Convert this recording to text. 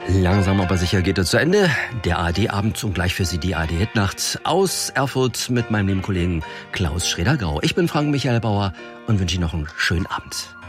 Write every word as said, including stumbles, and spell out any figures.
Langsam aber sicher geht es zu Ende. Der A R D-Abend und gleich für Sie die A R D-Hitnacht aus Erfurt mit meinem lieben Kollegen Klaus Schraeder-Grau. Ich bin Frank Michael Bauer und wünsche Ihnen noch einen schönen Abend.